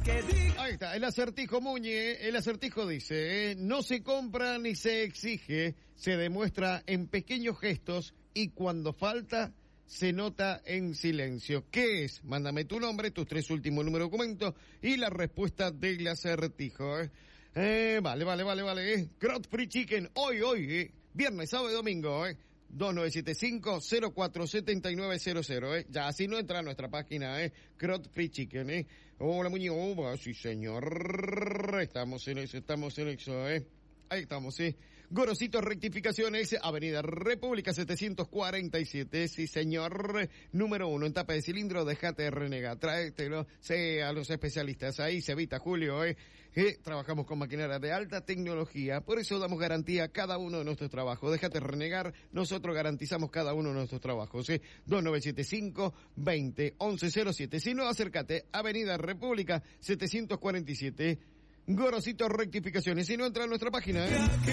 Ahí está, el acertijo Muñe, el acertijo dice, no se compra ni se exige, se demuestra en pequeños gestos y cuando falta se nota en silencio. ¿Qué es? Mándame tu nombre, tus 3 últimos números de documento y la respuesta del acertijo. Vale. Crot Free Chicken, hoy, viernes, sábado y domingo, 2975-047900, Ya así no entra a nuestra página, Crot Free Chicken, Hola, muñeco, sí señor, estamos en eso, Ahí estamos, Gorosito Rectificaciones, Avenida República 747, sí señor, número 1, en tapa de cilindro, déjate de renegar, tráetelo, a los especialistas, ahí se evita, Julio, trabajamos con maquinaria de alta tecnología, por eso damos garantía a cada uno de nuestros trabajos, déjate de renegar, nosotros garantizamos cada uno de nuestros trabajos, 2975-201107, si no, acércate, Avenida República 747, Gorosito Rectificaciones. Si no, entra a nuestra página,